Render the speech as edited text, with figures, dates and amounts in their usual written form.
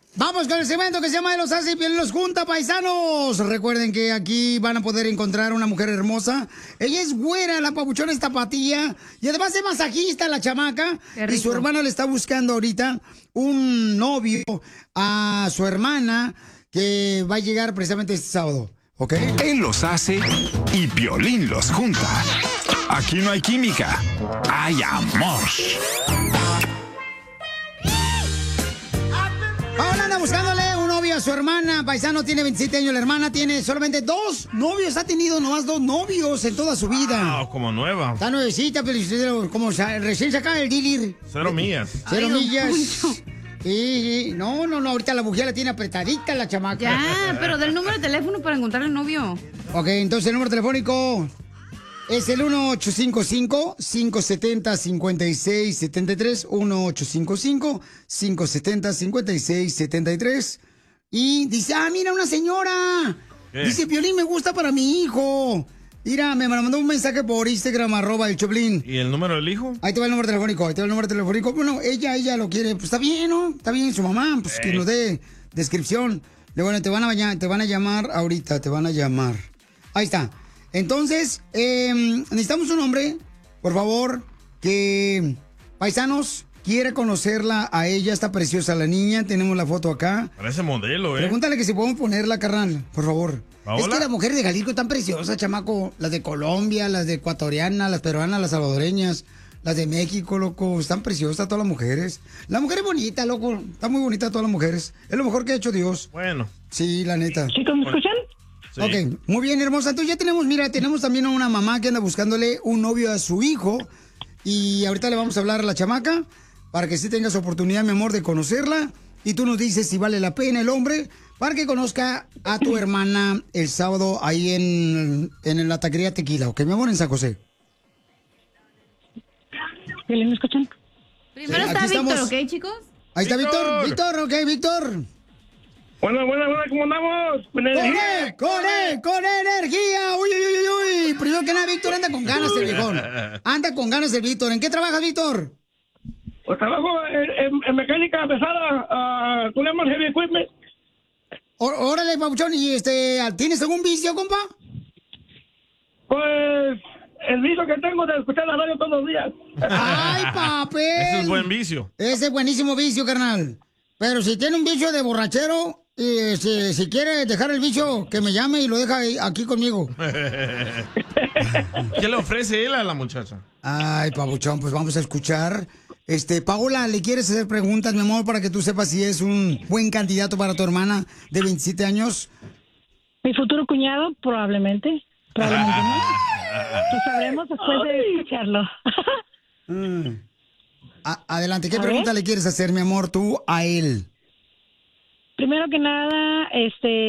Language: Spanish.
Vamos con el segmento que se llama de los hace y Piolín los junta, paisanos. Recuerden que aquí van a poder encontrar una mujer hermosa. Ella es güera, la papuchona es tapatía. Y además es masajista, la chamaca. Y su hermana le está buscando ahorita un novio a su hermana que va a llegar precisamente este sábado. ¿Ok? Él los hace y Piolín los junta. Aquí no hay química, hay amor. Ahora anda buscándole un novio a su hermana. Paisano tiene 27 años. La hermana tiene solamente 2 novios. Ha tenido nomás 2 novios en toda su vida. Como nueva. Está nuevecita, pero como recién sacada el dealer. 0 millas. 0 millas. Sí. No, ahorita la mujer la tiene apretadita la chamaca. Ya, pero del número de teléfono para encontrar al novio. Ok, entonces el número telefónico es el 1855-570-5673. 1855-570-5673. Y dice, mira, una señora. ¿Qué? Dice, Piolín me gusta para mi hijo. Mira, me mandó un mensaje por Instagram, @el Choplin. ¿Y el número del hijo? Ahí te va el número telefónico, Bueno, ella lo quiere. Pues está bien, ¿no? Está bien, su mamá, pues que nos dé descripción. Bueno, te van a llamar ahorita, te van a llamar. Ahí está. Entonces, necesitamos un hombre, por favor, que, paisanos, quiere conocerla a ella. Está preciosa la niña, tenemos la foto acá. Parece modelo, Pregúntale que si podemos ponerla, carnal, por favor. ¿Paola? Es que las mujeres de Jalisco están preciosas, chamaco. Las de Colombia, las de ecuatorianas, las peruanas, las salvadoreñas, las de México, loco. Están preciosas todas las mujeres. La mujer es bonita, loco. Está muy bonita todas las mujeres. Es lo mejor que ha hecho Dios. Bueno. Sí, la neta. ¿Chicos, me escuchan? Sí. Ok, muy bien, hermosa. Entonces ya tenemos también a una mamá que anda buscándole un novio a su hijo. Y ahorita le vamos a hablar a la chamaca para que sí tengas oportunidad, mi amor, de conocerla. Y tú nos dices si vale la pena el hombre para que conozca a tu hermana el sábado ahí en la taquería Tequila, ¿ok, mi amor? En San José. ¿Me escuchan? Primero Sí, está aquí Víctor, estamos. ¿ok, chicos? Ahí está Víctor. Víctor, ok, Víctor. Buena, ¿cómo andamos? Con energía. ¡Con energía! ¡Uy! Primero que nada, Víctor anda con ganas el viejón. Anda con ganas el Víctor. ¿En qué trabajas, Víctor? Pues trabajo en mecánica pesada, tenemos heavy equipment. Órale, papuchón. ¿Y tienes algún vicio, compa? Pues el vicio que tengo de escuchar la radio todos los días. ¡Ay, papel! Ese es buen vicio. Ese es buenísimo vicio, carnal. Pero si tiene un vicio de borrachero, si quiere dejar el vicio, que me llame y lo deja aquí conmigo. ¿Qué le ofrece él a la muchacha? Ay, papuchón, pues vamos a escuchar. Paola, ¿le quieres hacer preguntas, mi amor, para que tú sepas si es un buen candidato para tu hermana de 27 años? Mi futuro cuñado, probablemente. Probablemente no. Lo sabremos después de escucharlo. Adelante, ¿qué pregunta le quieres hacer, mi amor, tú a él? Primero que nada,